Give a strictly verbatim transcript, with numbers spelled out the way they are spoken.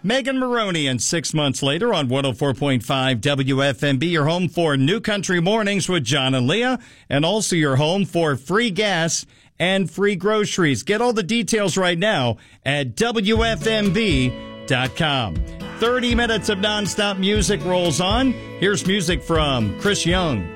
Megan Maroney, and six months later on one oh four point five W F M B, your home for New Country Mornings with John and Leah, and also your home for free gas and free groceries. Get all the details right now at W F M B dot com. thirty minutes of nonstop music rolls on. Here's music from Chris Young.